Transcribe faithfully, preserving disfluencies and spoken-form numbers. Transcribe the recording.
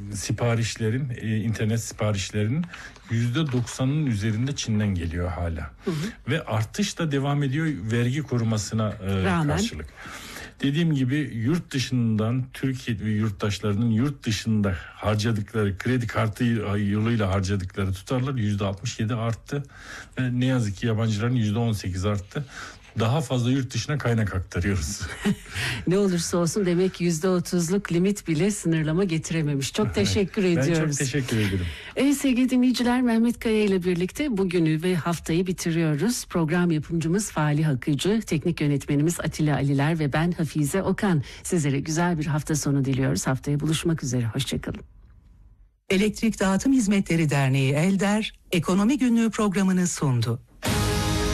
siparişlerin, e, internet siparişlerinin yüzde doksanının üzerinde Çin'den geliyor hala. Hı hı. Ve artış da devam ediyor vergi korumasına e, karşılık. Dediğim gibi yurt dışından Türkiye yurttaşlarının yurt dışında harcadıkları, kredi kartı yoluyla harcadıkları tutarlar yüzde altmış yedi arttı. Ve ne yazık ki yabancıların yüzde on sekiz arttı. Daha fazla yurt dışına kaynak aktarıyoruz. Ne olursa olsun demek ki yüzde otuzluk limit bile sınırlama getirememiş. Çok teşekkür ben ediyoruz. Ben çok teşekkür ederim. Evet sevgili dinleyiciler, Mehmet Kaya ile birlikte bugünü ve haftayı bitiriyoruz. Program yapımcımız Falih Akıcı, teknik yönetmenimiz Atilla Aliler ve ben Hafize Okan. Sizlere güzel bir hafta sonu diliyoruz. Haftaya buluşmak üzere. Hoşçakalın. Elektrik Dağıtım Hizmetleri Derneği Elder, Ekonomi Günlüğü programını sundu.